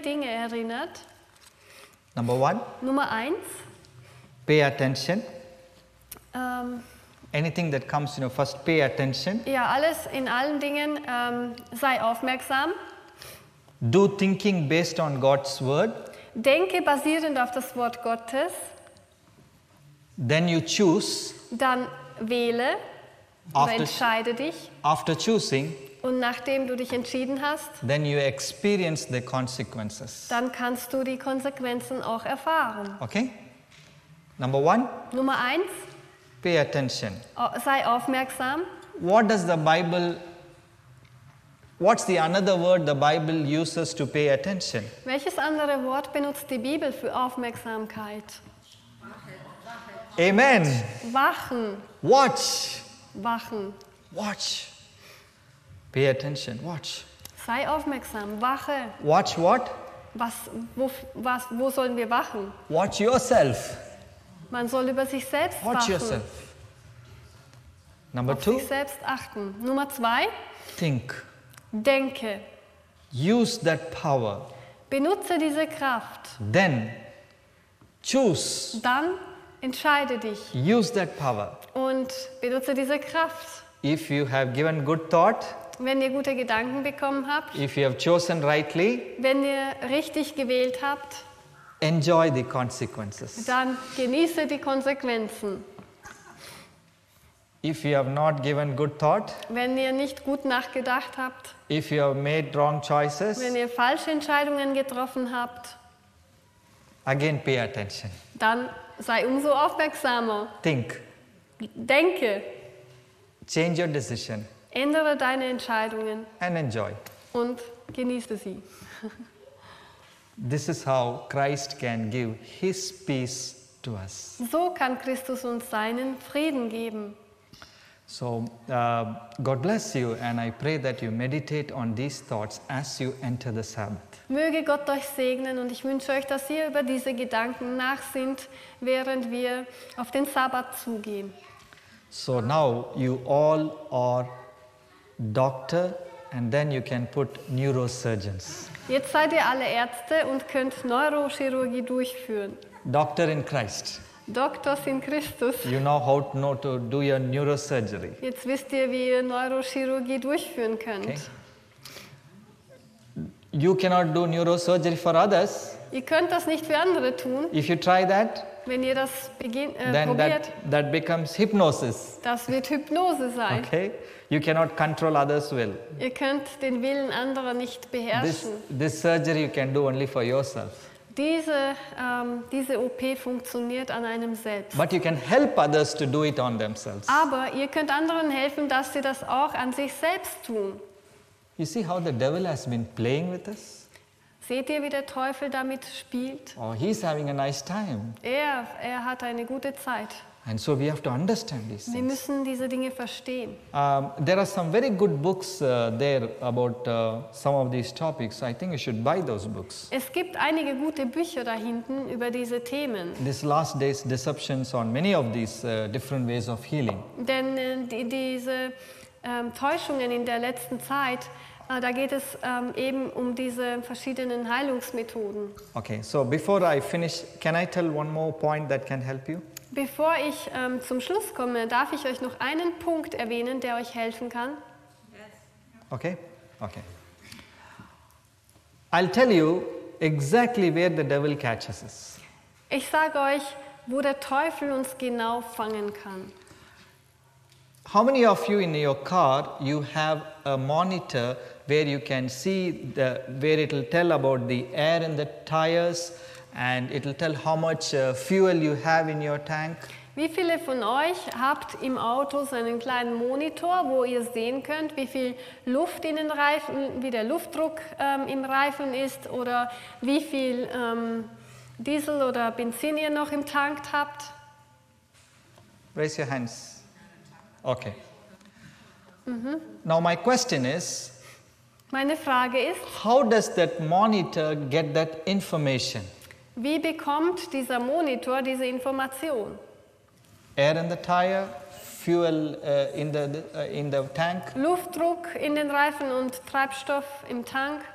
Dinge erinnert. Number 1, Nummer 1, pay attention. ähm, Anything that comes, first pay attention. ja, alles in allen Dingen, sei aufmerksam. Do thinking based on God's word. Denke basierend auf das Wort Gottes. Then you choose. Dann wähle oder After- entscheide dich. After choosing, Und nachdem du dich entschieden hast, then you experience the consequences. dann kannst du die Konsequenzen auch erfahren. Okay? Number 1, Nummer 1, pay attention. sei aufmerksam. What's the another word the Bible uses to pay attention? Welches andere Wort benutzt die Bibel für Aufmerksamkeit? Amen. Wachen, Watch. wachen. Watch. Pay attention. Watch. Sei aufmerksam, wache. Watch what? Wo sollen wir wachen? Watch yourself. Man soll über sich selbst Watch wachen, yourself. Number auf 2, sich selbst achten. Nummer 2, think. denke. Use that power. Benutze diese Kraft. Then choose. Dann entscheide dich Use that power. und benutze diese Kraft. If you have given good thought, Wenn ihr gute Gedanken bekommen habt, if you have chosen rightly, wenn ihr richtig gewählt habt, enjoy the consequences. dann genieße die Konsequenzen. If you have not given good thought, Wenn ihr nicht gut nachgedacht habt, if you have made wrong wenn choices, ihr falsche Entscheidungen getroffen habt, again pay attention. dann sei umso aufmerksamer. Think. Denke, Change your decision ändere deine Entscheidungen and enjoy. und genieße sie. This is how Christ can give His peace to us. So kann Christus uns seinen Frieden geben. So, God bless you, and I pray that you meditate on these thoughts as you enter the Sabbath. Möge Gott euch segnen und ich wünsche euch, dass ihr über diese Gedanken nachsinnt, während wir auf den Sabbat zugehen. So now you all are doctor, and then you can put neurosurgeons. Jetzt seid ihr alle Ärzte und könnt Neurochirurgie durchführen. Doctor in Christ. Doktors in Christus. You know to do your neurosurgery. Jetzt wisst ihr, wie ihr Neurochirurgie durchführen könnt. Okay. You cannot do neurosurgery for others. Ihr könnt das nicht für andere tun. If you try that, Wenn ihr das then probiert, that becomes hypnosis. das wird Hypnose sein. Okay? You cannot control others' will. Ihr könnt den Willen anderer nicht beherrschen. This surgery you can do only for yourself. Diese OP funktioniert an einem selbst. But you can help others to do it on themselves. Aber ihr könnt anderen helfen, dass sie das auch an sich selbst tun. You see how the devil has been playing with us? Seht ihr, wie der Teufel damit spielt? Oh, he's having a nice time. Er hat eine gute Zeit. And so we have to understand these Wir things. müssen diese Dinge verstehen. There are some very good books there about some of these topics. I think you should buy those books. Es gibt einige gute Bücher da hinten über diese Themen. This last day's deceptions on many of these different ways of healing. Denn diese Täuschungen in der letzten Zeit, da geht es eben um diese verschiedenen Heilungsmethoden. Okay, so before I finish, can I tell one more point that can help you? Bevor ich zum Schluss komme, darf ich euch noch einen Punkt erwähnen, der euch helfen kann. Okay? Okay. I'll tell you exactly where the devil catches us. Ich sage euch, wo der Teufel uns genau fangen kann. How many of you in your car, you have a monitor where you can see where it will tell about the air in the tires and it will tell how much fuel you have in your tank? Wie viele von euch habt im Auto so einen kleinen Monitor, wo ihr sehen könnt, wie viel Luft in den Reifen, wie der Luftdruck im Reifen ist oder wie viel Diesel oder Benzin ihr noch im Tank habt? Raise your hands. Okay. Now my question is, Meine Frage ist, how does that monitor get that information? wie bekommt dieser Monitor diese Information? Air in the tire, fuel in the tank. Luftdruck in den Reifen und Treibstoff im Tank.